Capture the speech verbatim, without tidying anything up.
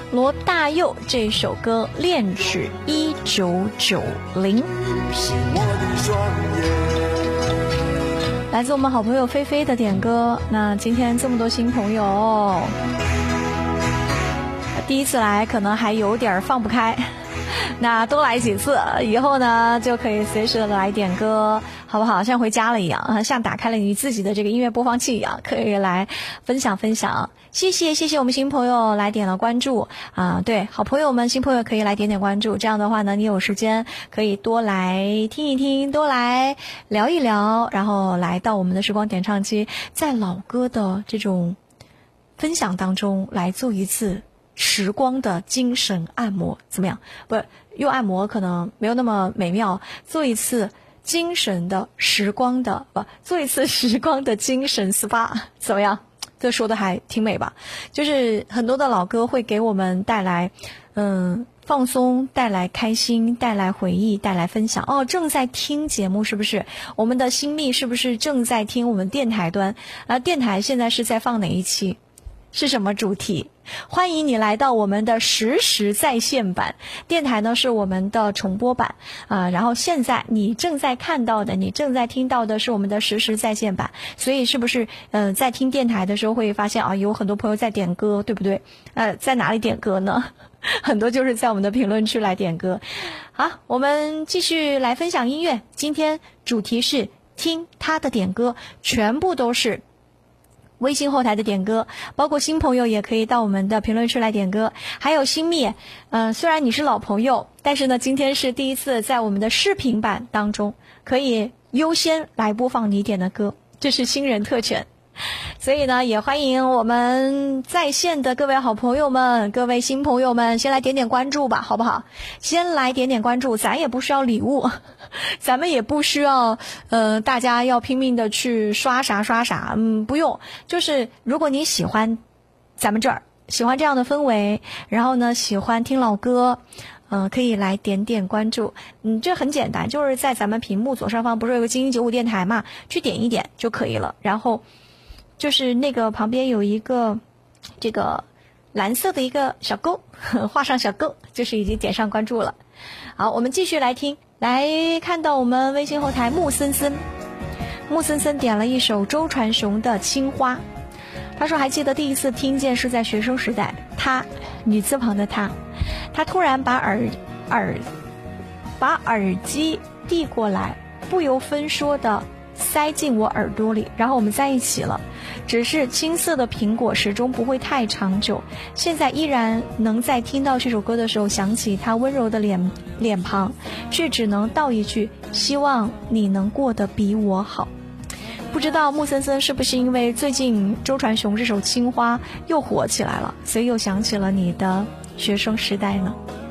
罗大佑这首歌《恋曲一九九零》，来自我们好朋友菲菲的点歌。那今天这么多新朋友，第一次来可能还有点放不开，那多来几次以后呢，就可以随时的来点歌，好不好？像回家了一样，像打开了你自己的这个音乐播放器一样，可以来分享分享。谢谢谢谢我们新朋友来点了关注啊，对，好朋友们新朋友可以来点点关注，这样的话呢，你有时间可以多来听一听，多来聊一聊，然后来到我们的时光点唱机，在老歌的这种分享当中来做一次时光的精神按摩，怎么样？不是用按摩可能没有那么美妙，做一次精神的时光的不做一次时光的精神 S P A 怎么样？这说的还挺美吧？就是很多的老歌会给我们带来嗯放松，带来开心，带来回忆，带来分享。哦，正在听节目是不是？我们的新蜜是不是正在听我们电台端？啊，电台现在是在放哪一期？是什么主题？欢迎你来到我们的实时在线版，电台呢是我们的重播版啊、呃，然后现在你正在看到的，你正在听到的是我们的实时在线版，所以是不是呃在听电台的时候会发现啊，有很多朋友在点歌，对不对？呃，在哪里点歌呢？很多就是在我们的评论区来点歌。好，我们继续来分享音乐，今天主题是听他的点歌，全部都是微信后台的点歌，包括新朋友也可以到我们的评论区来点歌，还有新蜜，嗯、呃，虽然你是老朋友，但是呢，今天是第一次在我们的视频版当中可以优先来播放你点的歌，这是新人特权。所以呢，也欢迎我们在线的各位好朋友们，各位新朋友们，先来点点关注吧，好不好？先来点点关注，咱也不需要礼物，咱们也不需要呃大家要拼命的去刷啥刷啥，嗯，不用。就是如果你喜欢咱们这儿，喜欢这样的氛围，然后呢喜欢听老歌，嗯、呃，可以来点点关注。嗯，这很简单，就是在咱们屏幕左上方不是有个精英九五电台嘛，去点一点就可以了。然后就是那个旁边有一个这个蓝色的一个小勾，画上小勾，就是已经点上关注了。好，我们继续来听，来看到我们微信后台木森森，木森森点了一首周传雄的《青花》。他说还记得第一次听见是在学生时代，他女字旁的他，他突然把耳耳把耳机递过来，不由分说的塞进我耳朵里，然后我们在一起了。只是青涩的苹果始终不会太长久，现在依然能在听到这首歌的时候想起他温柔的脸脸庞，却只能道一句希望你能过得比我好。不知道木森森是不是因为最近周传雄这首《青花》又火起来了，所以又想起了你的学生时代呢？